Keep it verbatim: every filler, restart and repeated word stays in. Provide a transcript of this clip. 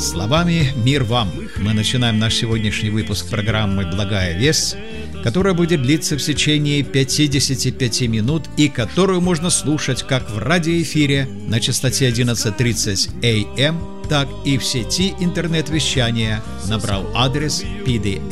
Словами «Мир вам» мы начинаем наш сегодняшний выпуск программы «Благая весть», которая будет длиться в течение пятидесяти пяти минут и которую можно слушать как в радиоэфире на частоте одиннадцать тридцать эй эм, так и в сети интернет-вещания, набрав адрес пи ди